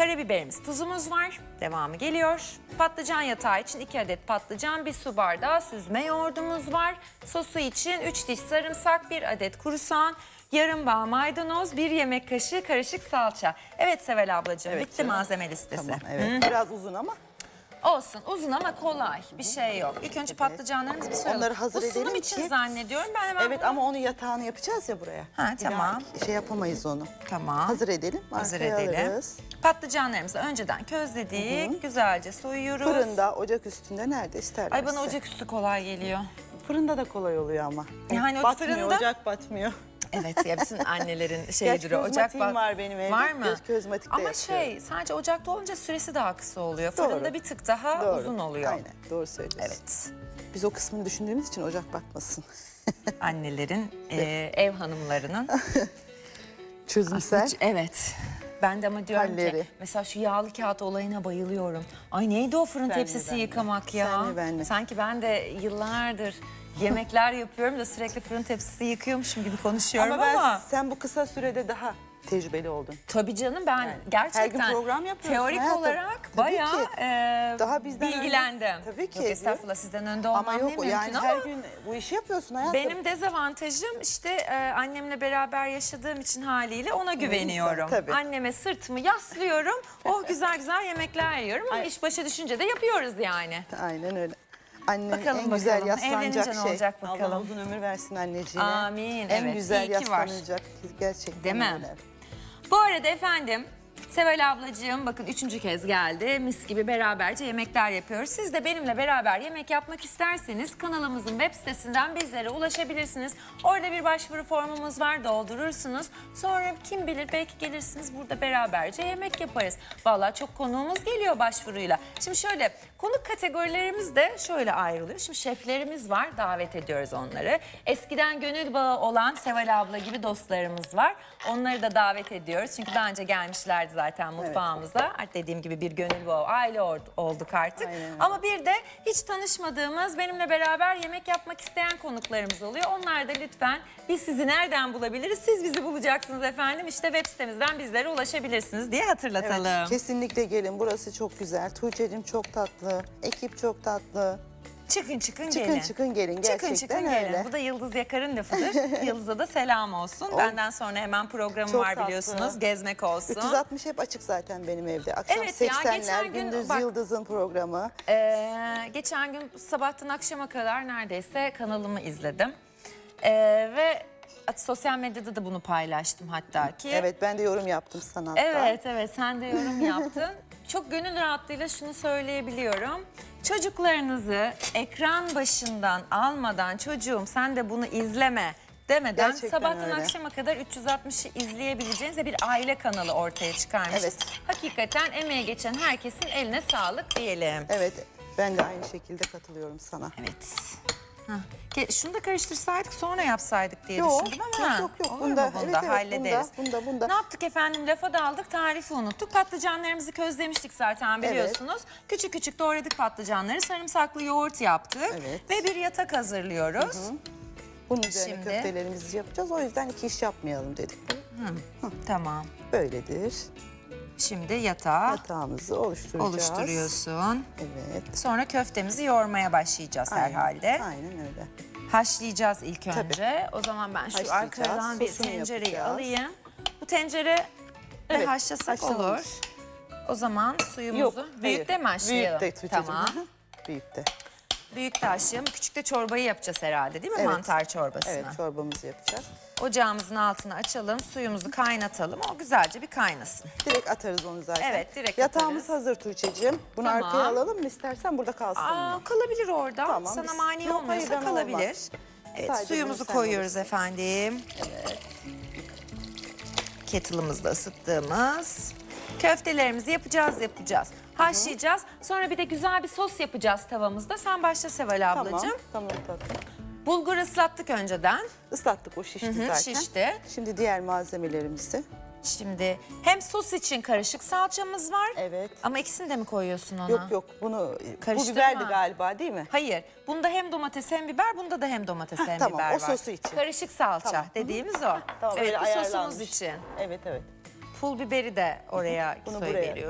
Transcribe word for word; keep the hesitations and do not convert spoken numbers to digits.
Karabiberimiz, tuzumuz var. Devamı geliyor. Patlıcan yatağı için iki adet patlıcan, bir su bardağı süzme yoğurdumuz var. Sosu için üç diş sarımsak, bir adet kuru soğan, yarım bağ maydanoz, bir yemek kaşığı karışık salça. Evet Seval ablacığım, Evet bitti canım. malzeme listesi. Tamam, evet. Biraz uzun ama Olsun, uzun ama kolay. Bir şey yok. İlk önce patlıcanlarımızı bir soyalım. onları hazır Bu sunum edelim için ki- zannediyorum. Ben hemen evet bunu... ama onu yatağını yapacağız ya buraya. Ha, Bir daha tamam. Şey yapamayız onu. Tamam. Hazır edelim. Hazır arkaya edelim. alırız. Patlıcanlarımızı önceden közledik. Güzelce soyuyoruz. Fırında, ocak üstünde nerede isterlerse. Ay bana ocaküstü kolay geliyor. Fırında da kolay oluyor ama. Yani o batmıyor, fırında- ocak batmıyor. Evet ya bütün annelerin Gerçi şeyidir o. Ocak közmatiğim bak- var benim evde. Var mı? Göz- közmatikte Ama yapıyorum. şey sadece ocakta olunca süresi daha kısa oluyor. Doğru. Fırında bir tık daha Doğru. uzun oluyor. Aynen, doğru söylüyorsun. Evet. Biz o kısmını düşündüğümüz için ocak batmasın. Annelerin, e, ev hanımlarının. Çözümsel. Hiç- evet. Ben de ama diyorum ki Halleri. mesela şu yağlı kağıt olayına bayılıyorum. Ay neydi o fırın Senle tepsisi benle. yıkamak ya? Senle benle. Sanki ben de yıllardır yemekler yapıyorum da sürekli fırın tepsisi yıkıyormuşum gibi konuşuyorum Ama ama. ben sen bu kısa sürede daha tecrübeli oldun. Tabii canım ben Yani gerçekten her gün program yapıyoruz teorik hayatım. olarak Tabii bayağı ki. e, Daha bizden bilgilendim. önce- Tabii ki. Yok estağfurullah sizden önde olmam Ama yok ne o mümkün yani ama her gün bu işi yapıyorsun hayatım. benim dezavantajım işte e, annemle beraber yaşadığım için haliyle ona güveniyorum. tabii. Anneme sırtımı yaslıyorum. Oh güzel güzel yemekler yiyorum ama Ay. iş başa düşünce de yapıyoruz yani. Aynen öyle. Annenin Bakalım, en güzel bakalım. yaslanacak Evlenince şey. ne olacak bakalım. Allah uzun ömür versin anneciğine. Amin, En evet. güzel İyi ki var. yaslanacak gerçekten Değil mi? öyle. Bu arada efendim Seval ablacığım bakın üçüncü kez geldi. Mis gibi beraberce yemekler yapıyoruz. Siz de benimle beraber yemek yapmak isterseniz kanalımızın web sitesinden bizlere ulaşabilirsiniz. Orada bir başvuru formumuz var, doldurursunuz. Sonra kim bilir belki gelirsiniz burada beraberce yemek yaparız. Vallahi çok konuğumuz geliyor başvuruyla. Şimdi şöyle konuk kategorilerimiz de şöyle ayrılıyor. Şimdi şeflerimiz var, davet ediyoruz onları. Eskiden gönül bağı olan Seval abla gibi dostlarımız var. Onları da davet ediyoruz. Çünkü daha önce gelmişlerdi zaten mutfağımıza. Artık dediğim gibi bir gönül bağı aile or- olduk artık. Aynen öyle. Ama bir de hiç tanışmadığımız benimle beraber yemek yapmak isteyen konuklarımız oluyor. Onlar da lütfen biz sizi nereden bulabiliriz? Siz bizi bulacaksınız efendim. İşte web sitemizden bizlere ulaşabilirsiniz diye hatırlatalım. Evet, kesinlikle gelin. Burası çok güzel. Tuğçe'cim çok tatlı. Ekip çok tatlı. Çıkın çıkın Çıkın gelin. çıkın gelin. Gerçekten Çıkın çıkın öyle. gelin. Bu da Yıldız Yakar'ın lafıdır. Yıldız'a da selam olsun. Benden sonra hemen programım Çok var tatlı. biliyorsunuz. Gezmek olsun. üç yüz altmış hep açık zaten benim evde. Akşam Evet ya, seksenler, geçen gün gündüz bak- Yıldız'ın programı. Ee, geçen gün sabahtan akşama kadar neredeyse kanalımı izledim. Ee, ve sosyal medyada da bunu paylaştım hatta ki. Evet, ben de yorum yaptım sana hatta. Evet evet sen de yorum yaptın. Çok gönül rahatlığıyla şunu söyleyebiliyorum. Çocuklarınızı ekran başından almadan çocuğum sen de bunu izleme demeden Gerçekten sabahtan öyle. akşama kadar üç yüz altmışı izleyebileceğiniz ve bir aile kanalı ortaya çıkarmışız. Evet. Hakikaten emeğe geçen herkesin eline sağlık diyelim. Evet, ben de aynı şekilde katılıyorum sana. Evet. Hah. Ke- Şunu da karıştırsaydık sonra yapsaydık diye Yok, düşündüm ama. yok, yok, yok. Olur Bunda, mu bunda? evet, evet, Hallederiz. bunda, bunda, bunda. Ne yaptık efendim? Lafa daldık, tarifi unuttuk. Patlıcanlarımızı közlemiştik zaten biliyorsunuz. Küçük küçük doğradık patlıcanları. Sarımsaklı yoğurt yaptık. Evet. Ve bir yatak hazırlıyoruz. Bunun üzerine Şimdi- köftelerimizi yapacağız. O yüzden iki iş yapmayalım dedik. Tamam. Böyledir. Şimdi yatağı Yatağımızı oluşturacağız. oluşturuyorsun. Evet. Sonra köftemizi yoğurmaya başlayacağız Aynen, herhalde. Aynen öyle. Haşlayacağız ilk önce. O zaman ben şu Haşlayacağız, arkadan bir sosunu tencereyi yapacağız. alayım. Bu tencere de Evet, haşlasak haşlanmış. olur. O zaman suyumuzu büyük de mi haşlayalım? Büyük de Tuğçe'cim. Tamam. Hı hı. Büyük de. Büyük de haşlayalım. Küçük de çorbayı yapacağız herhalde değil mi? Evet. Mantar çorbasını. Evet, çorbamızı yapacağız. Ocağımızın altını açalım. Suyumuzu kaynatalım. O güzelce bir kaynasın. Direkt atarız onu zaten. Evet, direkt Yatağımız atarız. hazır Tuğçe'cim. Bunu Tamam. arkaya alalım mı istersen burada kalsın Aa, mı? kalabilir orada. Tamam, Sana biz- mani Yok, olmuyorsa hayır, bana kalabilir. olmaz. Evet, Sadece suyumuzu bunu sen koyuyoruz efendim. Evet. Kettle'ımızda ısıttığımız köftelerimizi yapacağız yapacağız. Haşlayacağız. Sonra bir de güzel bir sos yapacağız tavamızda. Sen başla Seval ablacığım. Tamam, tamam tatlım. Bulgur ıslattık önceden. Islattık, o şişti Hı hı, zaten. şişti. Şimdi diğer malzemelerimizi. Şimdi hem sos için karışık salçamız var. Evet. Ama ikisini de mi koyuyorsun ona? Yok yok, bunu bu Karıştırma. biberdi galiba değil mi? Hayır. Bunda hem domates hem biber, bunda da hem domates Hah, hem tamam, biber o var. sosu için. Karışık salça Tamam. dediğimiz o. Tamam, evet öyle bu sosumuz ayarlanmış. için. Evet evet. Pul biberi de oraya Bunu soy buraya veriyoruz.